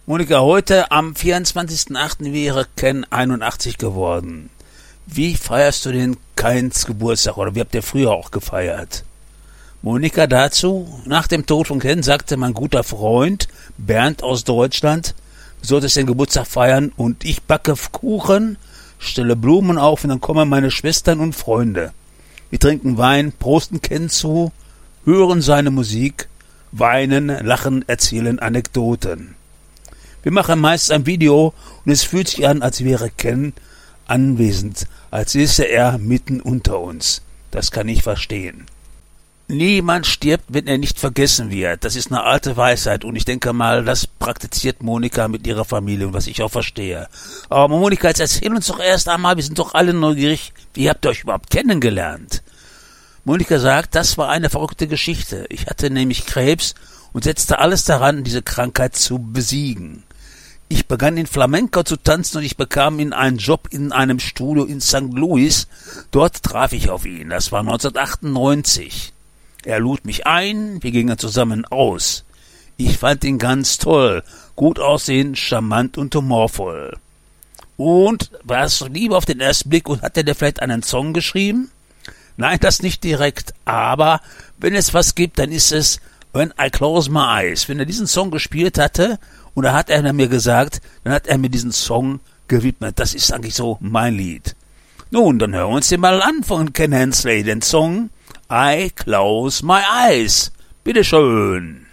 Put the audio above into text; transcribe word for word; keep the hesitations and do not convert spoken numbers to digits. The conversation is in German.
Monika, heute am vierundzwanzigsten achten wäre Ken einundachtzig geworden. Wie feierst du den Kens Geburtstag oder wie habt ihr früher auch gefeiert? Monika dazu: Nach dem Tod von Ken sagte mein guter Freund Bernd aus Deutschland, du solltest den Geburtstag feiern und ich backe Kuchen, stelle Blumen auf und dann kommen meine Schwestern und Freunde. Wir trinken Wein, prosten Ken zu, hören seine Musik, weinen, lachen, erzählen Anekdoten. Wir machen meist ein Video und es fühlt sich an, als wäre Ken anwesend, als säße er mitten unter uns. Das kann ich verstehen. Niemand stirbt, wenn er nicht vergessen wird. Das ist eine alte Weisheit und ich denke mal, das praktiziert Monika mit ihrer Familie und was ich auch verstehe. Aber Monika, jetzt erzähl uns doch erst einmal, wir sind doch alle neugierig, wie habt ihr euch überhaupt kennengelernt? Monika sagt, das war eine verrückte Geschichte. Ich hatte nämlich Krebs und setzte alles daran, diese Krankheit zu besiegen. Ich begann in Flamenco zu tanzen und ich bekam in einen Job in einem Studio in Sankt Louis. Dort traf ich auf ihn. Das war neunzehnhundertachtundneunzig. Er lud mich ein, wir gingen zusammen aus. Ich fand ihn ganz toll, gut aussehend, charmant und humorvoll. Und war es Liebe auf den ersten Blick und hat er dir vielleicht einen Song geschrieben? Nein, das nicht direkt, aber wenn es was gibt, dann ist es When I Close My Eyes. Wenn er diesen Song gespielt hatte, und da hat er mir gesagt, dann hat er mir diesen Song gewidmet. Das ist eigentlich so mein Lied. Nun, dann hören wir uns den mal an von Ken Hensley, den Song I Close My Eyes. Bitteschön.